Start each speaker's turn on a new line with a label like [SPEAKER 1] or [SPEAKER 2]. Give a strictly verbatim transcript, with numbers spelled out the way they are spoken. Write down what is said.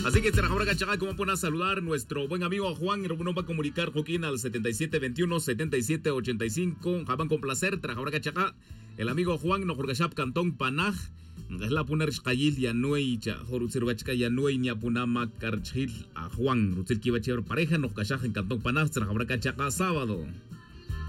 [SPEAKER 1] Así que Trajabraca Chaca, ¿cómo pueden saludar? Nuestro buen amigo Juan nos va a comunicar Joaquín al setenta y siete veintiuno, setenta y siete ochenta y cinco. Jaban con placer, Trajabraca Chaca. El amigo Juan nos jorgashap Cantón Panaj. Es la puner Shkayil Yanuey, Horutzirwachka Yanuey, Niapunama Karchil a Juan. Rutzil Kibachever pareja, nos cachaj en Cantón Panaj, Trajabraca Chaca sábado.